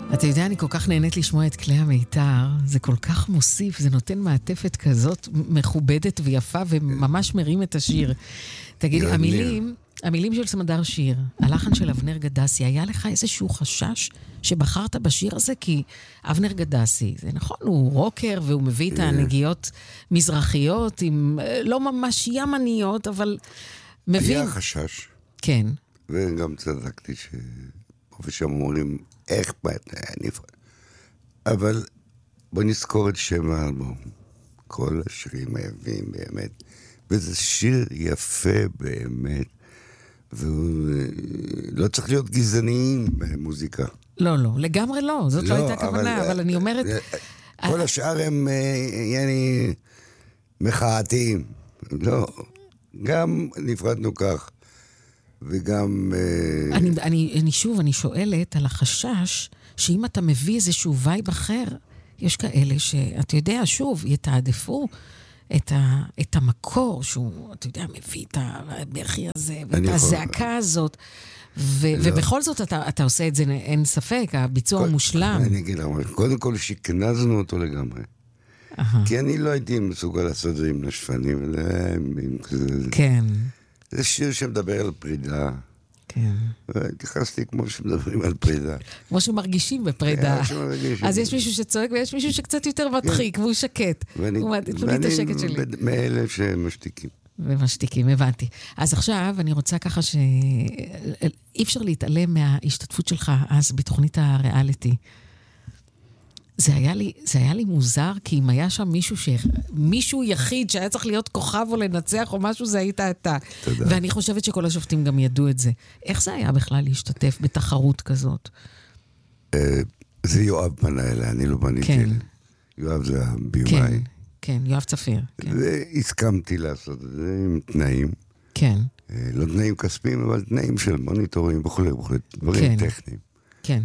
אתה יודע, אני כל כך נהנית לשמוע את כלי המיתר, זה כל כך מוסיף, זה נותן מעטפת כזאת מכובדת ויפה וממש מרים את השיר. תגיד, המילים של סמדר שיר, הלחן של אבנר גדסי, היה לך איזשהו חשש שבחרת בשיר הזה? כי אבנר גדסי, זה נכון, הוא רוקר והוא מביא את הנגיעות מזרחיות, עם לא ממש ימניות, אבל מבין. היה חשש. כן. וגם צדקתי פה ושם אומרים, איך נפרד. אבל בוא נזכור את שם האלבום. כל השירים היפים באמת. וזה שיר יפה באמת. ולא צריך להיות גזעניים במוזיקה. לא, לגמרי לא. זאת לא הייתה כוונה, אבל אני אומרת... כל השאר הם מחאתיים. לא, גם נפרדנו כך. וגם... אני שואלת על החשש שאם אתה מביא איזשהו וייב אחר, יש כאלה שאתה יודע, שוב, יתעדפו את המקור שהוא, אתה יודע, מביא את הבכי הזה, ואת הזעקה הזאת, ובכל זאת אתה עושה את זה, אין ספק, הביצוע מושלם. אני אגיד לך, קודם כל שכנזנו אותו לגמרי. כי אני לא הייתי מסוגל לעשות את זה עם נשפנים. כן. זה שיר שמדבר על פרידה. כן. והתייחסתי כמו שמדברים על פרידה. כמו שמרגישים בפרידה. אז יש מישהו שצועק ויש מישהו שקצת יותר מדחיק, והוא שקט. ואני מאלה שמשתיקים. ומשתיקים, הבנתי. אז עכשיו אני רוצה ככה אי אפשר להתעלם מההשתתפות שלך אז בתוכנית הריאליטי. זה היה לי מוזר, כי אם היה שם מישהו יחיד שהיה צריך להיות כוכב או לנצח או משהו, זה היית אתה. תודה. ואני חושבת שכל השופטים גם ידעו את זה. איך זה היה בכלל להשתתף בתחרות כזאת? זה יואב פנה אליי, אני לא פניתי אליי. יואב זה הבימאי. כן, יואב צפיר. והסכמתי לעשות את זה עם תנאים. כן. לא תנאים כספיים, אבל תנאים של מוניטורים וכו', דברים טכניים. כן.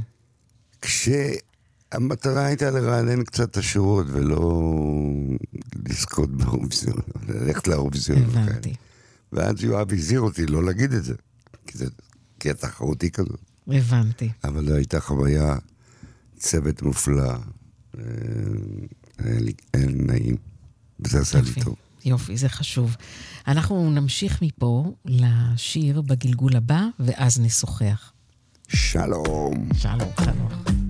המטרה הייתה לרענן קצת השירות, ולא לזכות באירוויזיון, ללכת לאירוויזיון. הבנתי. ואז יואב הזהיר אותי לא להגיד את זה, כי התחרות היא כזאת. הבנתי. אבל זו הייתה חוויה, צוות מופלא, היה נעים, וזה עשה לי טוב. יופי, זה חשוב. אנחנו נמשיך מפה לשיר בגלגול הבא, ואז נשוחח. שלום. שלום, חנוך.